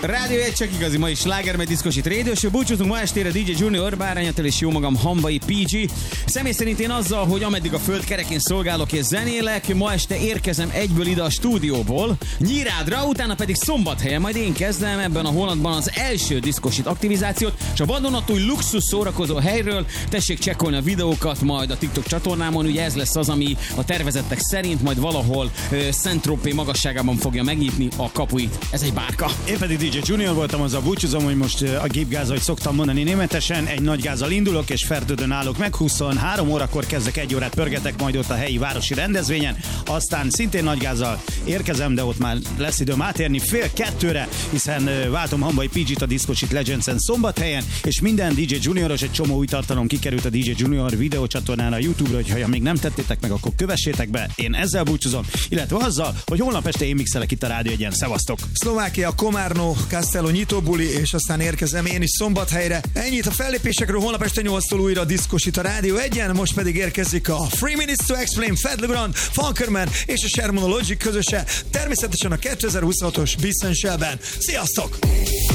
Rádió 1 csak igazi, ma is sláger, meg diszkosít Radio Show. Búcsúzunk ma estére DJ Junior, Bárányatel és jó magam Hamvai PG. Személy szerint én azzal, hogy ameddig a föld kerekén szolgálok és zenélek, ma este érkezem egyből ide a stúdióból, Nyírádra, utána pedig Szombathelyen, majd én kezdem ebben a hónapban az első diszkosít aktivizációt, és a vadonatúj luxus szórakozó helyről tessék csekkolni a videókat majd a TikTok csatornámon, ugye ez lesz az, ami a tervezettek szerint majd valahol Saint-Tropez magasságában fogja megnyitni a kapuit. Ez egy bárka. Én pedig DJ Junior voltam, azzal búcsúzom, hogy most a gépgáz, ahogy szoktam mondani németesen, egy nagy gázzal indulok, és Ferdődön állok meg, 23 órakor kezdek, 1 órát pörgetek majd ott a helyi városi rendezvényen, aztán szintén nagy gázzal érkezem, de ott már lesz időm átérni 1:30, hiszen váltom Hamvai PG-t a Discoshit Legends-en Szombathelyen, és minden DJ Junioros, egy csomó új tartalom kikerült a DJ Junior videócsatornán a YouTube-ra, hogyha még nem tettétek meg, akkor kövessétek be. Én ezzel búcsúzom, illetve azzal, hogy holnap este én mixelek itt a Rádió 1-en. Szevasztok! Szlovákia, Komárno, Castello nyitóbuli, és aztán érkezem én is Szombathelyre. Ennyit a fellépésekről, holnap este 8-tól újra a Discoshit a Rádió 1-en, most pedig érkezik a 3 Minutes to Explain, Fat Legrand, Funkerman és a Sherman Logic közöse, természetesen a 2026-os Bissell-ben. Sziasztok!